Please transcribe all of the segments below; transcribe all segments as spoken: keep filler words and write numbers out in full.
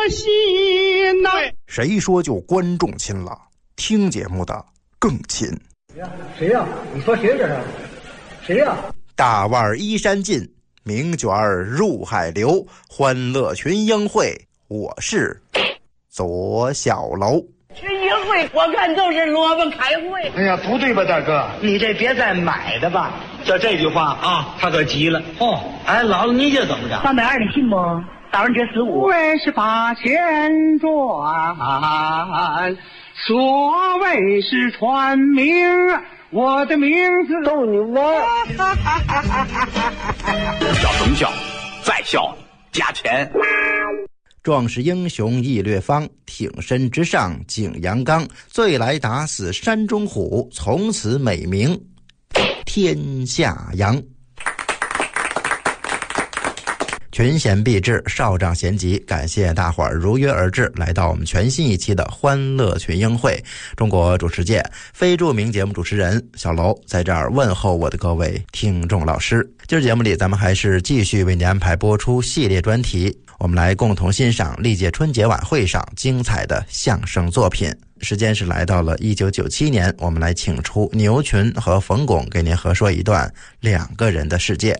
心呐。 谁说就观众亲了？听节目的更亲。 谁呀？你说谁这是？谁呀？ 大腕依山尽，名卷入海流，欢乐群英会，我是左小楼。 群英会我看都是萝卜开会。 哎呀，不对吧，大哥？ 你这别再买的吧。 就这句话啊，他可急了。哦，哎，姥姥你这怎么着？ 三百二，你信不？打完这十五。 为是八千转，所谓是传名，我的名字逗你玩。 叫什么笑？再笑加钱。 壮士英雄义略方，挺身直上景阳冈。醉来打死山中虎，从此美名天下扬。群贤毕至，少长咸集，感谢大伙儿如约而至，来到我们全新一期的欢乐群英会。中国主持界非著名节目主持人小楼在这儿问候我的各位听众老师。今儿节目里，咱们还是继续为您安排播出系列专题，我们来共同欣赏历届春节晚会上精彩的相声作品。时间是来到了一九九七年，我们来请出牛群和冯巩给您合说一段两个人的世界。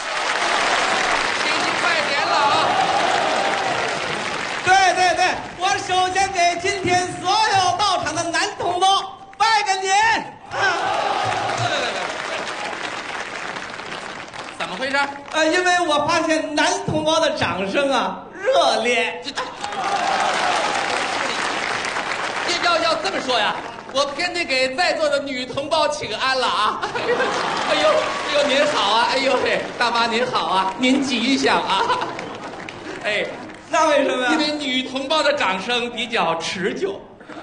呃，因为我发现男同胞的掌声啊热烈。 要要这么说呀，我偏得给在座的女同胞请安了啊！哎呦，哎呦，您好啊！哎呦嘿，大妈您好啊！您吉祥啊！哎， 那为什么呀？ 因为女同胞的掌声比较持久。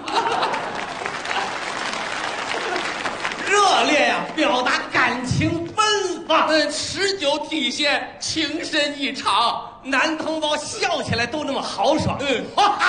热烈呀，表达感情奔放， 嗯，持久体现情深意长。 男同胞笑起来都那么豪爽， 嗯，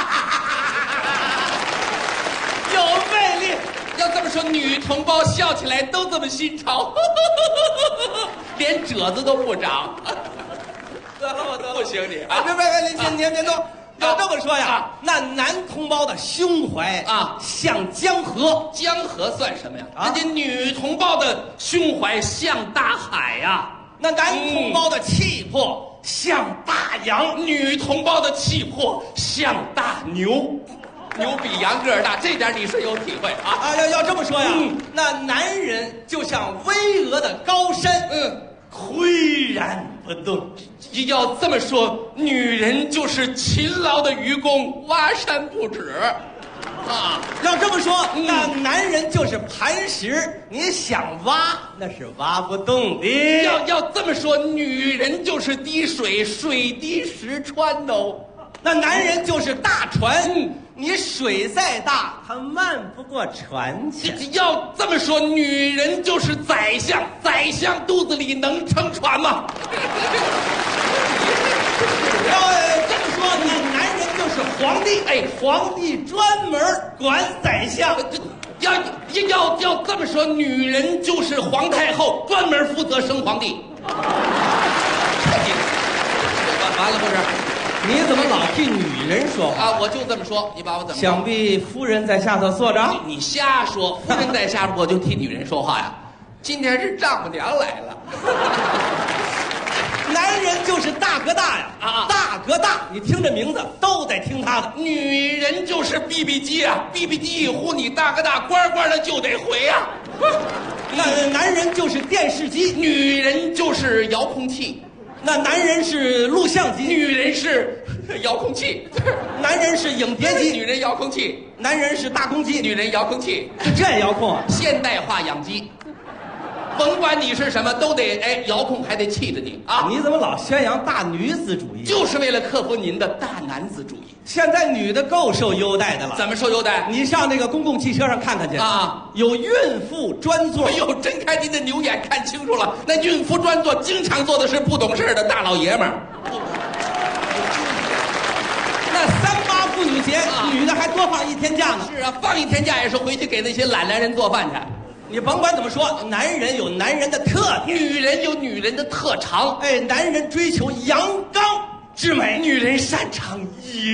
有魅力。 要这么说，女同胞笑起来都这么新潮，连褶子都不长。 得了，我得了， 不行你啊！别别别，您您您都。要这么说呀，啊、那男同胞的胸怀啊， 像江河， 江河算什么呀？ 啊， 人家女同胞的胸怀像大海呀、啊， 那男同胞的气魄、嗯、像大洋， 女同胞的气魄像大牛，牛比羊个儿大，这点你是有体会啊！ 啊，要要这么说呀， 嗯、 那男人就像巍峨的高山， 嗯， 岿然不动。 要这么说，女人就是勤劳的愚公，挖山不止，啊！ 要这么说，嗯、那男人就是磐石，你想挖那是挖不动的。 要要这么说，女人就是滴水，水滴石穿哦。 那男人就是大船，嗯、你水再大，它漫不过船去。 要这么说，女人就是宰相，宰相肚子里能撑船吗？ 要这么说，那男人就是皇帝，哎，皇帝专门管宰相。 要要要这么说，女人就是皇太后，专门负责生皇帝。完了不是？ 你怎么老替女人说话啊？我就这么说，你把我怎么说？ 想必夫人在下头坐着。 你, 你瞎说，夫人在下，我就替女人说话呀。今天是丈母娘来了。 男人就是大哥大呀， 啊， 大哥大，你听这名字都得听他的。 女人就是 B B 机啊 ，B B 机一呼，你大哥大乖乖的就得回呀。 那男人就是电视机， 女人就是遥控器。 那男人是录像机， 女人是遥控器； 男人是影碟机， 女人遥控器； 男人是大公鸡， 女人遥控器。 就这遥控啊？ 现代化养鸡，甭管你是什么，都得哎遥控，还得气着你啊！ 你怎么老宣扬大女子主义？ 就是为了克服您的大男子主义。 现在女的够受优待的了。 怎么受优待？ 你上那个公共汽车上看看去啊， 有孕妇专座。 哎呦，睁开您的牛眼看清楚了，那孕妇专座经常坐的是不懂事的大老爷们儿。 那三八妇女节，啊、女的还多放一天假呢。 是啊，放一天假也是回去给那些懒男人做饭去。 你甭管怎么说，男人有男人的特点， 女人有女人的特长。 哎，男人追求阳刚之美， 女人擅长以